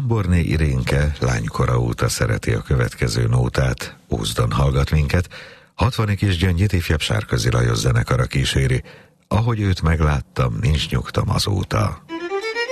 Lamborné Irénke lánykora óta szereti a következő nótát, Úzdon hallgat minket, 60 és Gyöngyit ifjabb Sárközi Lajos zenekara kíséri. Ahogy őt megláttam, nincs nyugtam azóta.